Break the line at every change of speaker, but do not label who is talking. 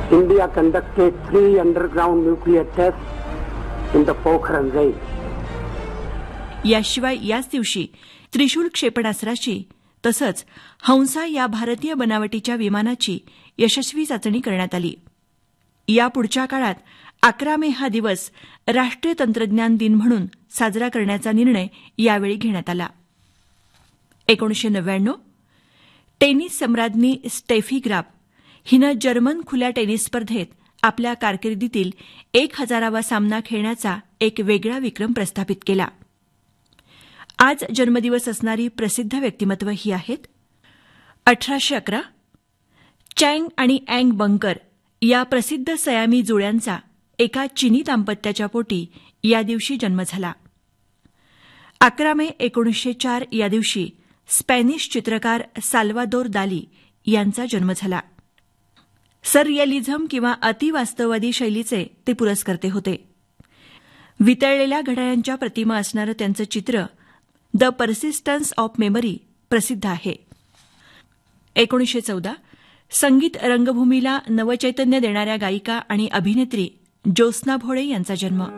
India conducted 3 underground nuclear tests in the Pokhran range.
याशिवाय याच दिवशी त्रिशूल क्षेपणास्त्राची तसंच हंसा या भारतीय बनावटीच्या विमानाची यशस्वी चाचणी करण्यात आली. यापुढच्या काळात 11 मे हा दिवस राष्ट्रीय तंत्रज्ञान दिन म्हणून साजरा करण्याचा निर्णय यावेळी घेण्यात आला. 1999 टेनिस सम्राज्ञी स्टेफी ग्राफ हिनं जर्मन खुल्या टेनिस स्पर्धेत आपल्या कारकिर्दीतील 1000वा सामना खेळण्याचा एक वेगळा विक्रम प्रस्थापित केला. आज जन्मदिवस असणारी प्रसिद्ध व्यक्तिमत्व ही आहेत. 1811 चँग आणि अँग बंकर या प्रसिद्ध सयामी जुळ्यांचा एका चिनी दाम्पत्याच्या पोटी या दिवशी जन्म झाला. 11 मे 1904 या दिवशी स्पॅनिश चित्रकार साल्वादोर दाली यांचा जन्म झाला. सररिअलिझम किंवा अतिवास्तववादी शैलीचे ते पुरस्कर्ते होते. वितळलेल्या घड्याळांच्या प्रतिमा असणारं त्यांचं चित्र द पर्सिस्टन्स ऑफ मेमरी प्रसिद्ध आहे. 1914 संगीत रंगभूमीला नवचैतन्य देणाऱ्या गायिका आणि अभिनेत्री ज्योत्स्ना भोळे यांचा जन्म.